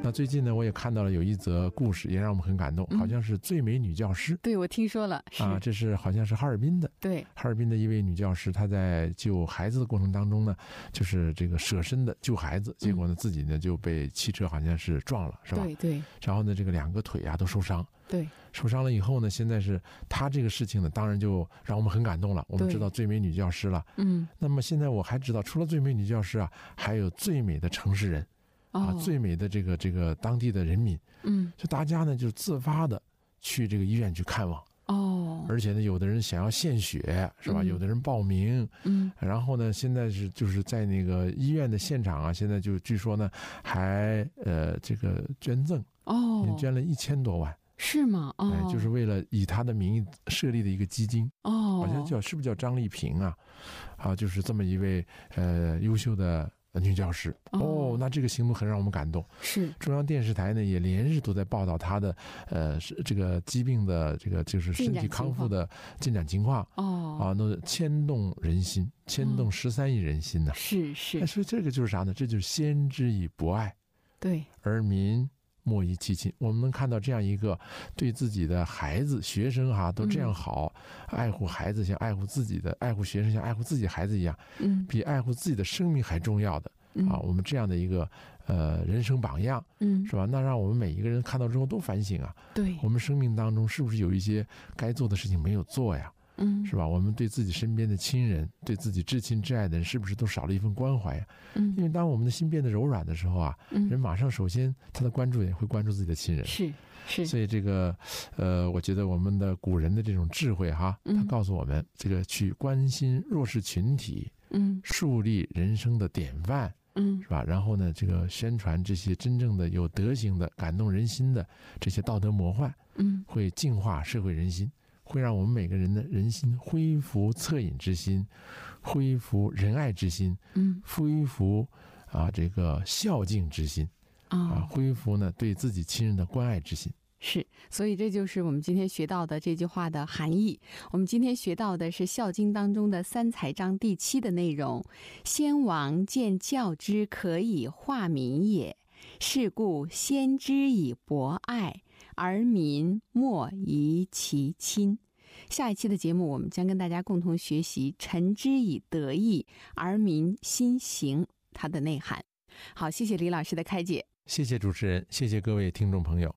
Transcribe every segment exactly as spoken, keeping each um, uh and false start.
那最近呢，我也看到了有一则故事，也让我们很感动，好像是最美女教师。 对，我听说了啊，这是好像是哈尔滨的， 对， 哈尔滨的一位女教师，她在救孩子的过程当中呢，就是这个舍身的救孩子，结果呢自己呢就被汽车好像是撞了，是吧？ 对对。 然后呢，这个两个腿啊都受伤。 对， 受伤了以后呢，现在是她这个事情呢，当然就让我们很感动了。我们知道最美女教师了，嗯，那么现在我还知道，除了最美女教师啊，还有最美的城市人。啊，最美的这个这个当地的人民，嗯，就大家呢就自发的去这个医院去看望，哦，而且呢，有的人想要献血，是吧？嗯、有的人报名，嗯，然后呢，现在是就是在那个医院的现场啊，现在就据说呢还呃这个捐赠，哦，捐了一千多万。 是吗？哦、 哎，就是为了以他的名义设立的一个基金，哦，好像叫是不是叫张丽萍啊？啊，就是这么一位呃优秀的女教师。哦，那这个行动很让我们感动。 是中央电视台呢也连日都在报道她的呃这个疾病的这个就是身体康复的进展情况。哦，啊，那牵动人心，牵动十三亿人心呢、啊。 是是。 所以这个就是啥呢？这就是先知以博爱， 对， 而民莫以其亲。我们能看到这样一个对自己的孩子、学生哈、啊、都这样好、嗯，爱护孩子像爱护自己的，爱护学生像爱护自己孩子一样，嗯，比爱护自己的生命还重要的。啊，我们这样的一个呃人生榜样，嗯，是吧？那让我们每一个人看到之后都反省啊，对，我们生命当中是不是有一些该做的事情没有做呀？嗯，是吧？我们对自己身边的亲人，对自己至亲至爱的人，是不是都少了一份关怀呀？嗯，因为当我们的心变得柔软的时候啊，嗯、人马上首先他的关注也会关注自己的亲人， 是是。 所以这个呃，我觉得我们的古人的这种智慧哈，他告诉我们，这个去关心弱势群体，嗯，树立人生的典范。嗯，是吧？然后呢，这个宣传这些真正的有德行的、感动人心的这些道德模范，嗯，会净化社会人心，会让我们每个人的人心恢复恻隐之心，恢复仁爱之心，嗯，恢复啊这个孝敬之心，啊，恢复呢对自己亲人的关爱之心。 是，所以这就是我们今天学到的这句话的含义。我们今天学到的是《孝经》当中的三才章第七的内容：先王见教之可以化民也，是故先知以博爱，而民莫以其亲。下一期的节目，我们将跟大家共同学习臣之以德义，而民心行它的内涵。好，谢谢李老师的开解。 谢谢主持人，谢谢各位听众朋友。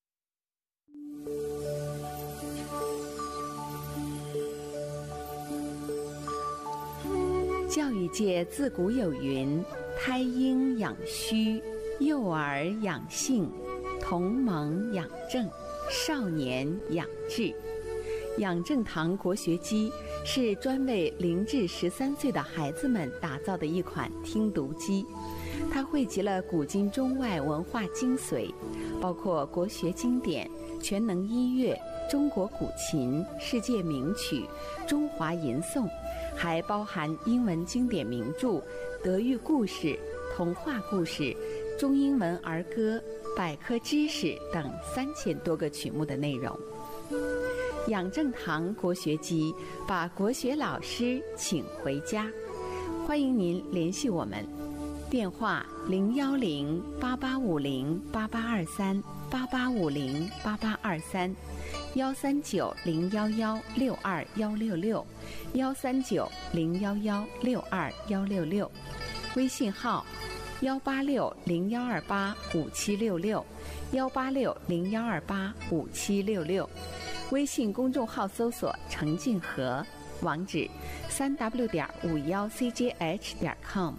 教育界自古有云：胎婴养虚，幼儿养性，同盟养正，少年养志。养正堂国学机是专为零至十三岁的孩子们打造的一款听读机，它汇集了古今中外文化精髓，包括国学经典、全能音乐、中国古琴、世界名曲、中华吟诵，还包含英文经典名著、德育故事、童话故事、中英文儿歌、百科知识等三千多个曲目的内容。养正堂国学机把国学老师请回家，欢迎您联系我们，电话零幺零八八五零八八二三八八五零八八二三，幺三九零幺幺六二幺六六，幺三九零幺幺六二幺六六，微信号幺八六零幺二八五七六六，幺八六零幺二八五七六六。微信公众号搜索程静和，网址三 w 点五幺 c j h 点 com。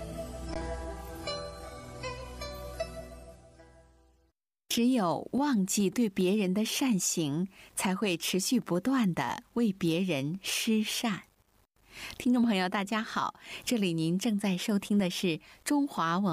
只有忘记对别人的善行，才会持续不断地为别人施善。听众朋友大家好，这里您正在收听的是中华文